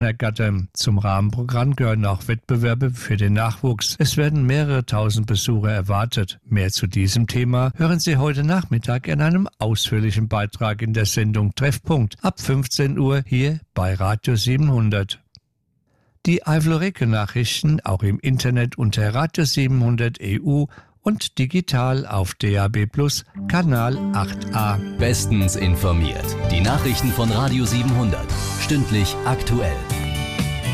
Kindergärten. Zum Rahmenprogramm gehören auch Wettbewerbe für den Nachwuchs. Es werden mehrere tausend Besucher erwartet. Mehr zu diesem Thema hören Sie heute Nachmittag in einem ausführlichen Beitrag in der Sendung Treffpunkt ab 15 Uhr hier bei Radio 700. Die Eifel-Reke-Nachrichten auch im Internet unter Radio 700 EU und digital auf DAB+ Kanal 8a. Bestens informiert. Die Nachrichten von Radio 700. Stündlich aktuell.